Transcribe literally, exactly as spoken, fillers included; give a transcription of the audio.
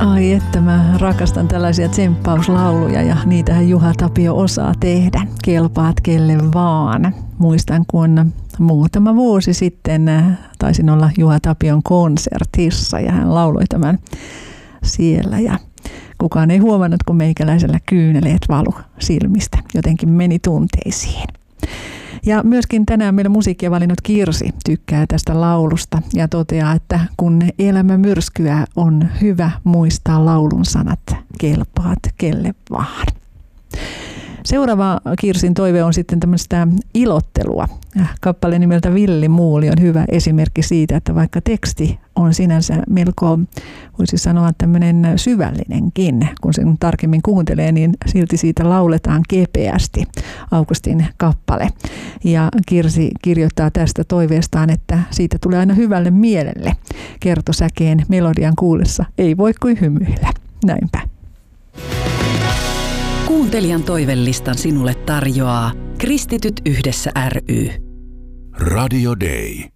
Ai että mä rakastan tällaisia tsemppauslauluja ja niitähän Juha Tapio osaa tehdä. Kelpaat kelle vaan. Muistan kun muutama vuosi sitten taisin olla Juha Tapion konsertissa ja hän lauloi tämän siellä ja kukaan ei huomannut, kun meikäläisellä kyyneleet valu silmistä. Jotenkin meni tunteisiin. Ja myöskin tänään meillä musiikkia valinnut Kirsi tykkää tästä laulusta ja toteaa, että kun elämä myrskyää, on hyvä muistaa laulun sanat, kelpaat kelle vaan. Seuraava Kirsin toive on sitten tämmöistä ilottelua. Kappale nimeltä Villi Muuli on hyvä esimerkki siitä, että vaikka teksti on sinänsä melko, voisi sanoa tämmöinen syvällinenkin, kun sen tarkemmin kuuntelee, niin silti siitä lauletaan kepeästi. Augustin kappale. Ja Kirsi kirjoittaa tästä toiveestaan, että siitä tulee aina hyvälle mielelle. Kertosäkeen melodian kuullessa ei voi kuin hymyillä. Näinpä. Kuuntelijan toivelistan sinulle tarjoaa Kristityt yhdessä ry. Radio Day.